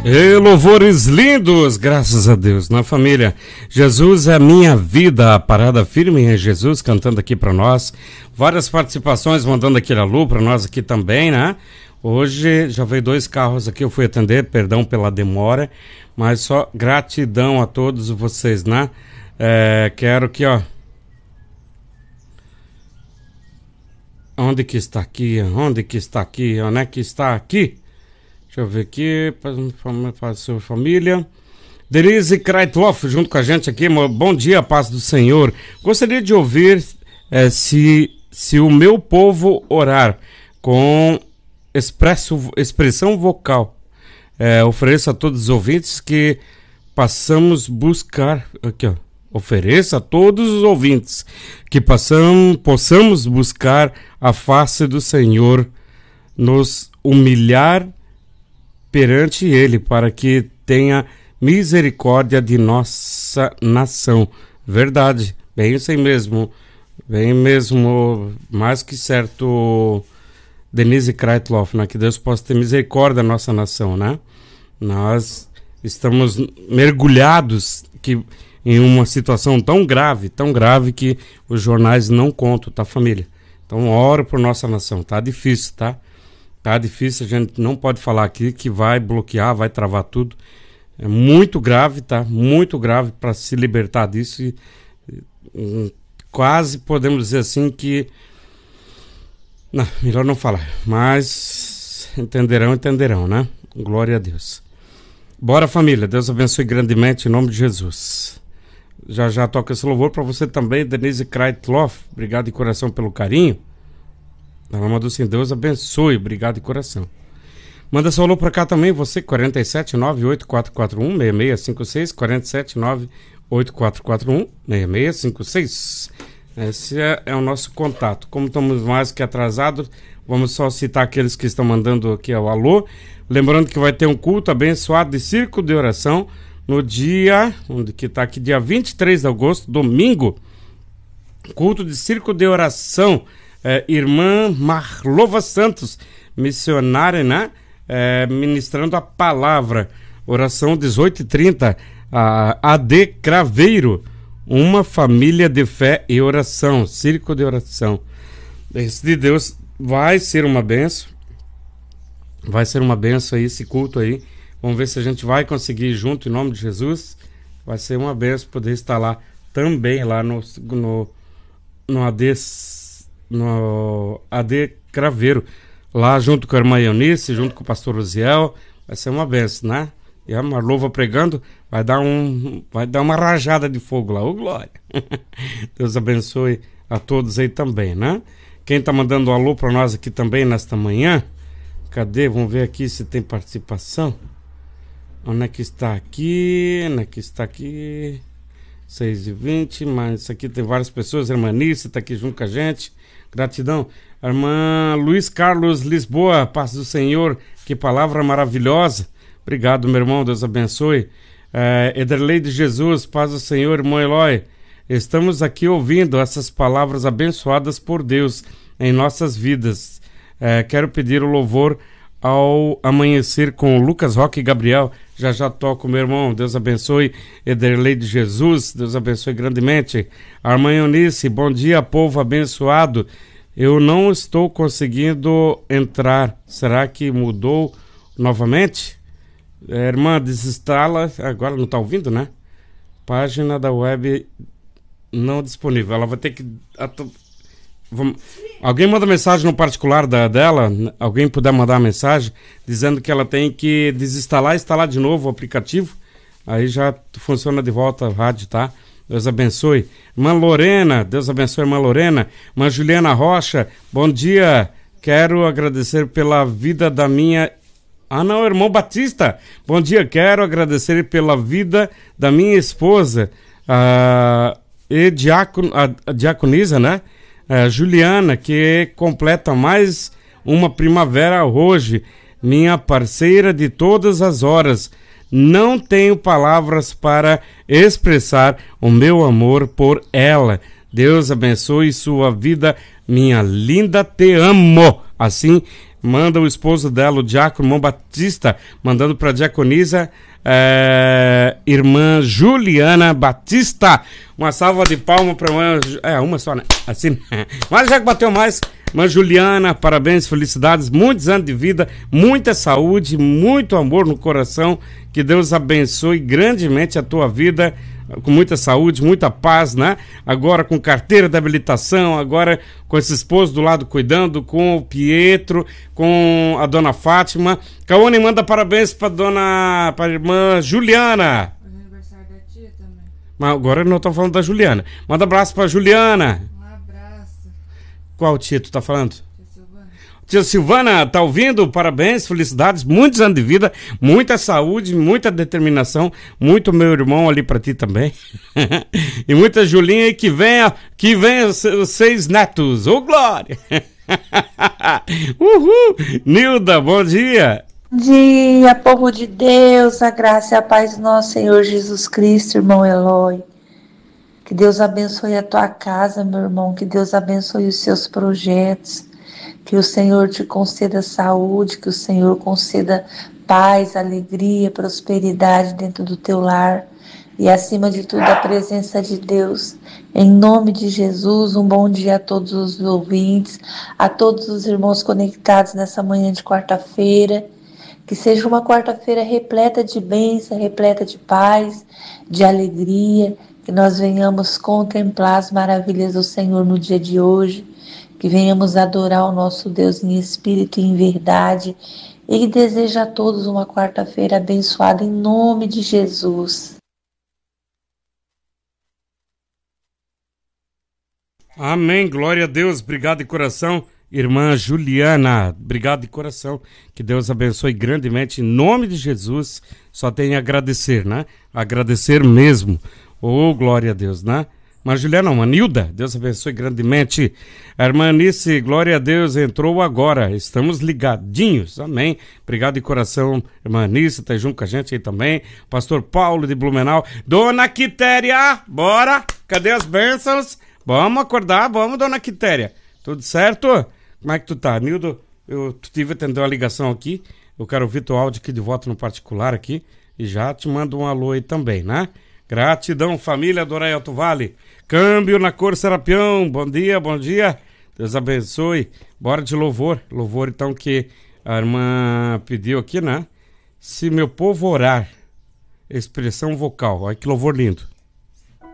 E louvores lindos, graças a Deus, na família. Jesus é a minha vida, a parada firme em Jesus, cantando aqui pra nós. Várias participações, mandando aquele alô pra nós aqui também, né? Hoje já veio 2 carros aqui, eu fui atender, perdão pela demora, mas só gratidão a todos vocês, né? Quero que, ó... Onde que está aqui? Onde que está aqui? Onde é que está aqui? Deixa eu ver aqui, para a sua família. Denise Kreitloff, junto com a gente aqui. Bom dia, paz do Senhor. Gostaria de ouvir se o meu povo orar com expressão vocal. Ofereço a todos os ouvintes que possamos buscar... Aqui, ó. Ofereça a todos os ouvintes que possamos buscar a face do Senhor, nos humilhar perante Ele, para que tenha misericórdia de nossa nação. Verdade, bem isso aí mesmo, mais que certo, Denise Kreitloff, né? Que Deus possa ter misericórdia da nossa nação, né? Nós estamos mergulhados em uma situação tão grave que os jornais não contam, tá, família? Então, ora por nossa nação, tá difícil, tá? Tá difícil, a gente não pode falar aqui que vai bloquear, vai travar tudo. É muito grave, tá? Muito grave para se libertar disso. Quase podemos dizer assim que... Não, melhor não falar. Mas entenderão, né? Glória a Deus. Bora, família. Deus abençoe grandemente em nome de Jesus. Já toca esse louvor para você também, Denise Kreitloff. Obrigado de coração pelo carinho. Ela mandou assim, Deus abençoe, obrigado de coração. Manda seu alô pra cá também, você, 479-8441-6656, 479-8441-6656. Esse é o nosso contato. Como estamos mais que atrasados, vamos só citar aqueles que estão mandando aqui o alô. Lembrando que vai ter um culto abençoado de Circo de Oração no dia, onde que tá aqui, dia 23 de agosto, domingo. Culto de Circo de Oração. Irmã Marlova Santos, missionária, né? Ministrando a palavra. Oração 18h30. AD Craveiro. Uma família de fé e oração. Circo de Oração. Esse de Deus vai ser uma benção. Vai ser uma benção aí, esse culto aí. Vamos ver se a gente vai conseguir ir junto em nome de Jesus. Vai ser uma benção poder estar lá também, lá no AD Craveiro, lá junto com a irmã Eunice, junto com o pastor Uziel. Vai ser uma benção, né? E a Marlova pregando vai dar uma rajada de fogo lá. Ô, glória! Deus abençoe a todos aí também, né? Quem tá mandando um alô para nós aqui também nesta manhã? Cadê? Vamos ver aqui se tem participação. Onde é que está aqui? 6h20, mas isso aqui tem várias pessoas. A irmã Nice está aqui junto com a gente. Gratidão. A irmã Luiz Carlos Lisboa, paz do Senhor. Que palavra maravilhosa. Obrigado, meu irmão. Deus abençoe. Ederlei de Jesus, paz do Senhor, irmão Eloy. Estamos aqui ouvindo essas palavras abençoadas por Deus em nossas vidas. Quero pedir o louvor ao amanhecer com Lucas Roque e Gabriel. Já toco, meu irmão. Deus abençoe. Ederlei de Jesus, Deus abençoe grandemente. A irmã Eunice, bom dia, povo abençoado. Eu não estou conseguindo entrar. Será que mudou novamente? Irmã, desinstala. Agora não está ouvindo, né? Página da web não disponível. Ela vai ter que... Alguém manda mensagem no particular dela? Alguém puder mandar uma mensagem dizendo que ela tem que desinstalar e instalar de novo o aplicativo. Aí já funciona de volta a rádio, tá? Deus abençoe. Irmã Lorena, Deus abençoe, irmã Lorena. Irmã Juliana Rocha, bom dia. Quero agradecer pela vida da minha... irmão Batista. Bom dia, quero agradecer pela vida da minha esposa, a diaconisa, né? Juliana, que completa mais uma primavera hoje, minha parceira de todas as horas. Não tenho palavras para expressar o meu amor por ela. Deus abençoe sua vida, minha linda, te amo. Assim manda o esposo dela, o diácono irmão Batista, mandando para a diaconisa irmã Juliana Batista. Uma salva de palmas para irmã. Uma só, né? Assim. Mas já que bateu mais, irmã Juliana, parabéns, felicidades, muitos anos de vida, muita saúde, muito amor no coração. Que Deus abençoe grandemente a tua vida, com muita saúde, muita paz, né? Agora com carteira de habilitação, agora com esse esposo do lado cuidando, com o Pietro, com a dona Fátima. Caone manda parabéns para a irmã Juliana. O aniversário da tia também. Mas agora não estou falando da Juliana. Manda um abraço para Juliana. Um abraço. Qual tia tu tá falando? Tia Silvana. Tia Silvana, tá ouvindo? Parabéns, felicidades, muitos anos de vida, muita saúde, muita determinação, muito meu irmão ali pra ti também. E muita Julinha, e que venha os 6 netos. Ô, glória! Uhul! Nilda, bom dia! Bom dia, povo de Deus, a graça e a paz do nosso Senhor Jesus Cristo, irmão Eloy. Que Deus abençoe a tua casa, meu irmão, que Deus abençoe os seus projetos. Que o Senhor te conceda saúde, que o Senhor conceda paz, alegria, prosperidade dentro do teu lar. E acima de tudo a presença de Deus. Em nome de Jesus, um bom dia a todos os ouvintes, a todos os irmãos conectados nessa manhã de quarta-feira. Que seja uma quarta-feira repleta de bênção, repleta de paz, de alegria. Que nós venhamos contemplar as maravilhas do Senhor no dia de hoje. Que venhamos adorar o nosso Deus em espírito e em verdade. Ele deseja a todos uma quarta-feira abençoada em nome de Jesus. Amém, glória a Deus, obrigado de coração, irmã Juliana, obrigado de coração, que Deus abençoe grandemente, em nome de Jesus, só tem a agradecer, né? Agradecer mesmo, glória a Deus, né? Mas Juliana, não, Nilda, Deus abençoe grandemente. A irmã Anice, glória a Deus, entrou agora. Estamos ligadinhos, amém. Obrigado de coração, irmã Anice, tá junto com a gente aí também. Pastor Paulo de Blumenau. Dona Quitéria, bora. Cadê as bênçãos? Vamos acordar, vamos, dona Quitéria. Tudo certo? Como é que tu tá? Nildo, tu tive que atender uma ligação aqui. Eu quero ouvir teu áudio aqui de voto no particular aqui. E já te mando um alô aí também, né? Gratidão, família do Orai Alto Vale. Câmbio na cor Serapião. Bom dia, bom dia. Deus abençoe. Bora de louvor. Louvor, então, que a irmã pediu aqui, né? Se meu povo orar. Expressão vocal. Olha que louvor lindo.